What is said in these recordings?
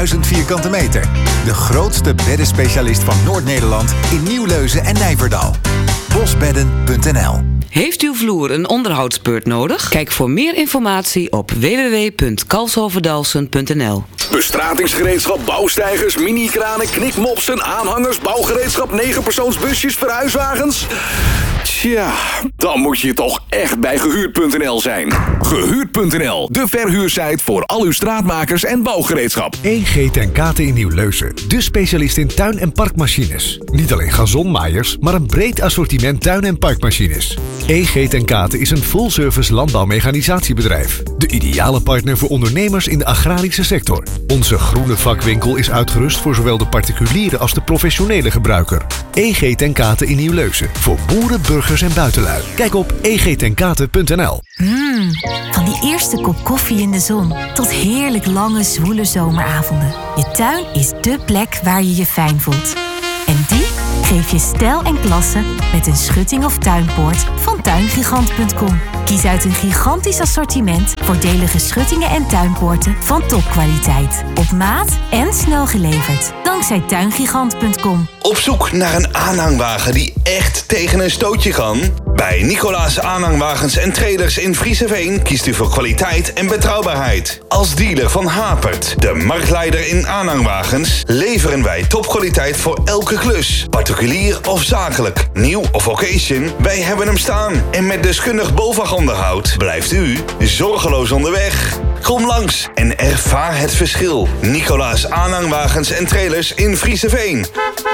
1000 vierkante meter. De grootste beddenspecialist van Noord-Nederland in Nieuwleuzen en Nijverdal. Bosbedden.nl. Heeft uw vloer een onderhoudsbeurt nodig? Kijk voor meer informatie op www.kalsoverdalsen.nl. Bestratingsgereedschap, bouwsteigers, mini-kranen, knikmopsen, aanhangers, bouwgereedschap, 9-persoonsbusjes, verhuiswagens. Tja, dan moet je toch echt bij Gehuurd.nl zijn. Gehuurd.nl, de verhuursite voor al uw straatmakers en bouwgereedschap. EG ten Kate in Nieuwleuzen, de specialist in tuin- en parkmachines. Niet alleen gazonmaaiers, maar een breed assortiment tuin- en parkmachines. EG ten Kate is een full-service landbouwmechanisatiebedrijf. De ideale partner voor ondernemers in de agrarische sector. Onze groene vakwinkel is uitgerust voor zowel de particuliere als de professionele gebruiker. EG ten Kate in Nieuwleuzen, voor boeren, burgers en buitenlui. Kijk op egtenkate.nl. Van die eerste kop koffie in de zon tot heerlijk lange, zwoele zomeravonden. Je tuin is dé plek waar je je fijn voelt. En die geef je stijl en klasse met een schutting of tuinpoort van tuingigant.com. Kies uit een gigantisch assortiment voordelige schuttingen en tuinpoorten van topkwaliteit. Op maat en snel geleverd. Dankzij tuingigant.com. Op zoek naar een aanhangwagen die echt tegen een stootje kan? Bij Nicolaas Aanhangwagens en Trailers in Frieseveen kiest u voor kwaliteit en betrouwbaarheid. Als dealer van Hapert, de marktleider in aanhangwagens, leveren wij topkwaliteit voor elke klus. Particulier of zakelijk, nieuw of occasion, wij hebben hem staan. En met deskundig BOVAG-onderhoud blijft u zorgeloos onderweg. Kom langs en ervaar het verschil. Nicolaas Aanhangwagens en Trailers in Frieseveen.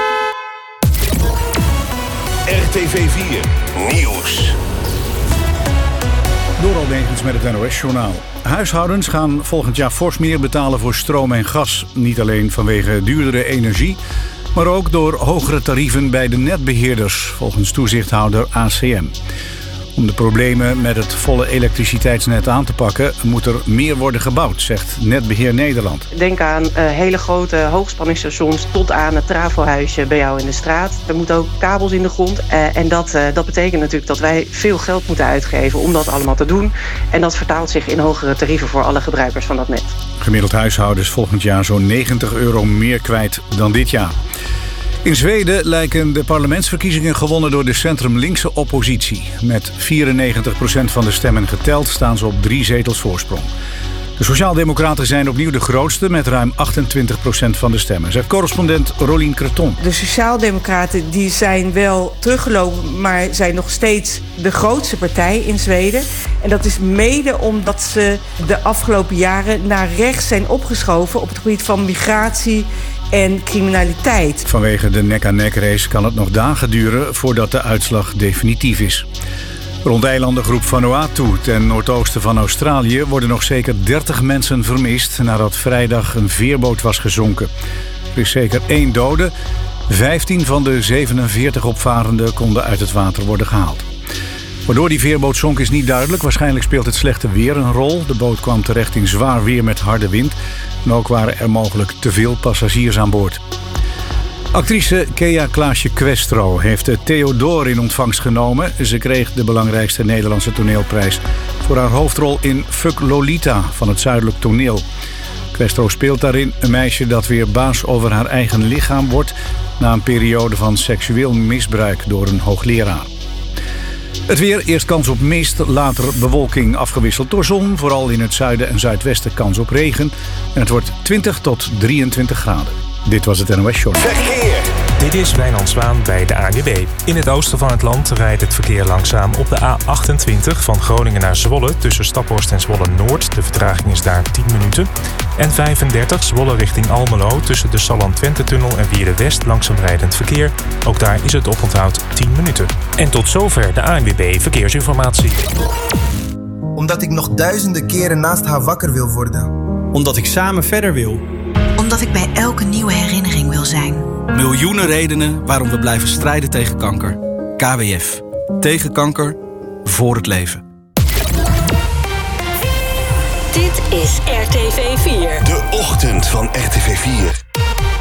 RTV 4 Nieuws. Door Aldegens met het NOS-journaal. Huishoudens gaan volgend jaar fors meer betalen voor stroom en gas. Niet alleen vanwege duurdere energie, maar ook door hogere tarieven bij de netbeheerders, volgens toezichthouder ACM. Om de problemen met het volle elektriciteitsnet aan te pakken, moet er meer worden gebouwd, zegt Netbeheer Nederland. Denk aan hele grote hoogspanningsstations tot aan het trafohuisje bij jou in de straat. Er moeten ook kabels in de grond. En dat betekent natuurlijk dat wij veel geld moeten uitgeven om dat allemaal te doen. En dat vertaalt zich in hogere tarieven voor alle gebruikers van dat net. Gemiddeld huishoudens volgend jaar zo'n €90 meer kwijt dan dit jaar. In Zweden lijken de parlementsverkiezingen gewonnen door de centrum-linkse oppositie. Met 94% van de stemmen geteld staan ze op 3 zetels voorsprong. De Sociaaldemocraten zijn opnieuw de grootste met ruim 28% van de stemmen, zegt correspondent Rolien Creton. De Sociaaldemocraten die zijn wel teruggelopen, maar zijn nog steeds de grootste partij in Zweden. En dat is mede omdat ze de afgelopen jaren naar rechts zijn opgeschoven op het gebied van migratie en criminaliteit. Vanwege de nek-aan-nek race kan het nog dagen duren voordat de uitslag definitief is. Rond eilandengroep Vanuatu ten noordoosten van Australië worden nog zeker 30 mensen vermist nadat vrijdag een veerboot was gezonken. Er is zeker 1 dode. 15 van de 47 opvarenden konden uit het water worden gehaald. Waardoor die veerboot zonk is niet duidelijk. Waarschijnlijk speelt het slechte weer een rol. De boot kwam terecht in zwaar weer met harde wind. En ook waren er mogelijk te veel passagiers aan boord. Actrice Kea Klaasje Questro heeft de Theodor in ontvangst genomen. Ze kreeg de belangrijkste Nederlandse toneelprijs voor haar hoofdrol in Fuck Lolita van het Zuidelijk Toneel. Questro speelt daarin een meisje dat weer baas over haar eigen lichaam wordt na een periode van seksueel misbruik door een hoogleraar. Het weer, eerst kans op mist, later bewolking afgewisseld door zon. Vooral in het zuiden en zuidwesten kans op regen. En het wordt 20 tot 23 graden. Dit was het NOS Show. Verkeer. Dit is Wijnand Zwaan bij de ANWB. In het oosten van het land rijdt het verkeer langzaam op de A28 van Groningen naar Zwolle tussen Staphorst en Zwolle-Noord. De vertraging is daar 10 minuten. En 35 Zwolle richting Almelo tussen de Salland-Twente-tunnel en Wierde-West langzaam rijdend verkeer. Ook daar is het oponthoud 10 minuten. En tot zover de ANWB Verkeersinformatie. Omdat ik nog duizenden keren naast haar wakker wil worden. Omdat ik samen verder wil. Omdat ik bij elke nieuwe herinnering wil zijn. Miljoenen redenen waarom we blijven strijden tegen kanker. KWF. Tegen kanker. Voor het leven. Dit is RTV 4. De ochtend van RTV 4.